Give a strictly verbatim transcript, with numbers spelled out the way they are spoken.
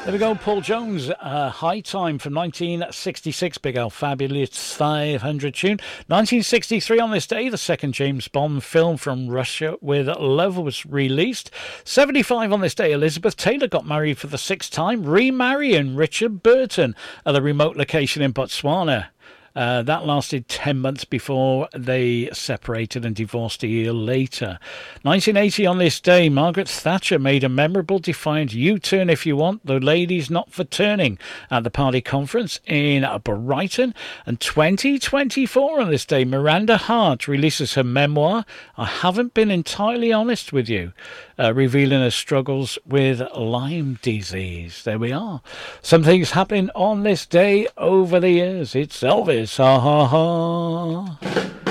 There we go, Paul Jones, uh, High Time from nineteen sixty-six, Big Al Fabulous five hundred tune. nineteen sixty-three, on this day, the second James Bond film from Russia with Love was released. seventy-five, on this day, Elizabeth Taylor got married for the sixth time, remarrying Richard Burton at a remote location in Botswana. Uh, that lasted ten months before they separated and divorced a year later. nineteen eighty, on this day, Margaret Thatcher made a memorable defiant U-turn, if you want, the ladies not for turning, at the party conference in Brighton. And twenty twenty-four, on this day, Miranda Hart releases her memoir, I Haven't Been Entirely Honest With You, uh, revealing her struggles with Lyme disease. There we are. Some things happening on this day over the years. It's Elvis. Ha ha ha.